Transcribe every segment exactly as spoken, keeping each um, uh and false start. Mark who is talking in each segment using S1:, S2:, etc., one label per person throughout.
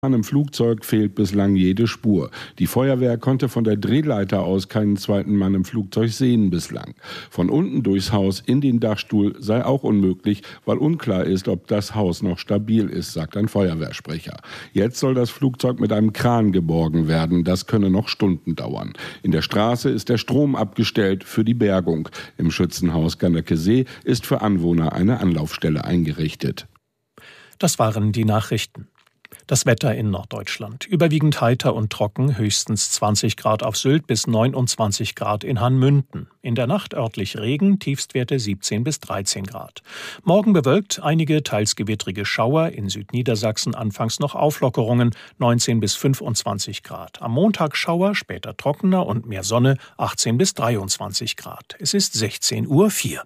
S1: Im Flugzeug fehlt bislang jede Spur. Die Feuerwehr konnte von der Drehleiter aus keinen zweiten Mann im Flugzeug sehen bislang. Von unten durchs Haus in den Dachstuhl sei auch unmöglich, weil unklar ist, ob das Haus noch stabil ist, sagt ein Feuerwehrsprecher. Jetzt soll das Flugzeug mit einem Kran geborgen werden. Das könne noch Stunden dauern. In der Straße ist der Strom abgestellt für die Bergung. Im Schützenhaus Ganderkesee ist für Anwohner eine Anlaufstelle eingerichtet.
S2: Das waren die Nachrichten. Das Wetter in Norddeutschland. Überwiegend heiter und trocken, höchstens zwanzig Grad auf Sylt bis neunundzwanzig Grad in Hanmünden. In der Nacht örtlich Regen, Tiefstwerte siebzehn bis dreizehn Grad. Morgen bewölkt, einige teils gewittrige Schauer, in Südniedersachsen anfangs noch Auflockerungen, neunzehn bis fünfundzwanzig Grad. Am Montag Schauer, später trockener und mehr Sonne, achtzehn bis dreiundzwanzig Grad. Es ist sechzehn Uhr vier.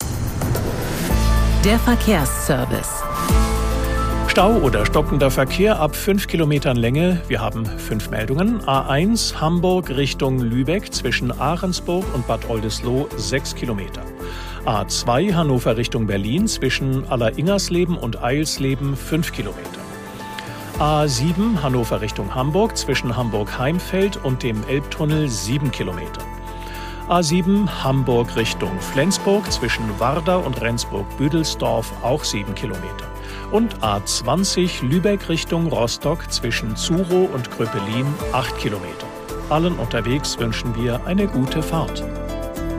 S3: Der Verkehrsservice.
S2: Stau oder stockender Verkehr ab fünf Kilometern Länge. Wir haben fünf Meldungen. A eins Hamburg Richtung Lübeck zwischen Ahrensburg und Bad Oldesloe sechs Kilometer. A zwei Hannover Richtung Berlin zwischen Alleringersleben und Eilsleben fünf Kilometer. A sieben Hannover Richtung Hamburg zwischen Hamburg-Heimfeld und dem Elbtunnel sieben Kilometer. A sieben Hamburg Richtung Flensburg zwischen Warder und Rendsburg-Büdelsdorf auch sieben Kilometer. Und A zwanzig Lübeck Richtung Rostock zwischen Zuro und Kröpelin acht Kilometer. Allen unterwegs wünschen wir eine gute Fahrt.